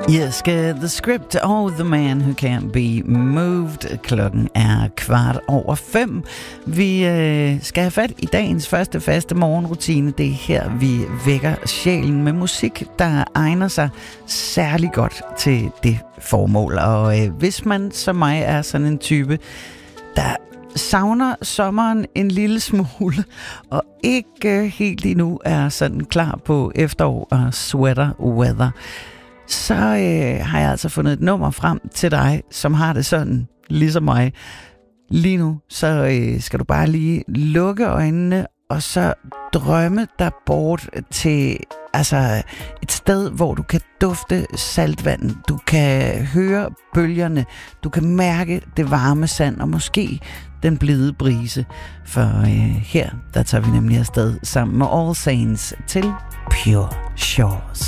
Yes, The Script og The Man Who Can't Be Moved. Klokken er 5:15. Vi skal have fat i dagens første faste morgenrutine. Det er her, vi vækker sjælen med musik, der egner sig særlig godt til det formål. Og hvis man som mig er sådan en type, der savner sommeren en lille smule, og ikke helt endnu er sådan klar på efterår og sweater weather, så har jeg altså fundet et nummer frem til dig, som har det sådan, ligesom mig. Lige nu, så skal du bare lige lukke øjnene, og så drømme dig bort til et sted, hvor du kan dufte saltvand, du kan høre bølgerne, du kan mærke det varme sand, og måske den blide brise. For her, der tager vi nemlig afsted sammen med All Saints til Pure Shores.